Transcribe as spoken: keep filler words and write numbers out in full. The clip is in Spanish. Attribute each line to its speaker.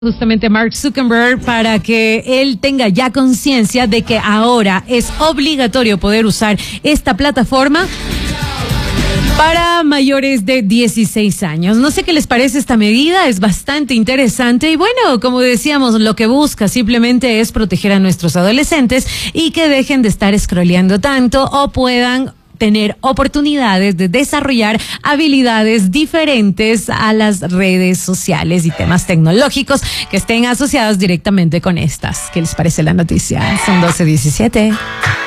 Speaker 1: Justamente Mark Zuckerberg para que él tenga ya conciencia de que ahora es obligatorio poder usar esta plataforma para mayores de dieciséis años. No sé qué les parece esta medida, es bastante interesante y bueno, como decíamos, lo que busca simplemente es proteger a nuestros adolescentes y que dejen de estar scrolleando tanto o puedan tener oportunidades de desarrollar habilidades diferentes a las redes sociales y temas tecnológicos que estén asociados directamente con estas. ¿Qué les parece la noticia? Son doce diecisiete.